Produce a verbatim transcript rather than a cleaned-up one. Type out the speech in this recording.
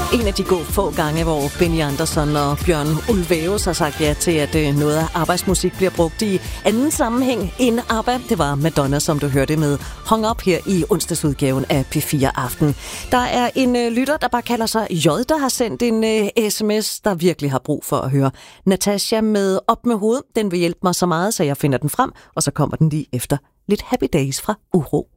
En af de gode få gange, hvor Benny Andersson og Bjørn Ulvaeus har sagt ja til, at noget af arbejdsmusik bliver brugt i anden sammenhæng end ABBA. Det var Madonna, som du hørte med Hung Up her i onsdagsudgaven af P fire Aften. Der er en uh, lytter, der bare kalder sig J, der har sendt en uh, sms, der virkelig har brug for at høre Natasha med Op med hovedet. Den vil hjælpe mig så meget, så jeg finder den frem, og så kommer den lige efter lidt Happy Days fra Uro.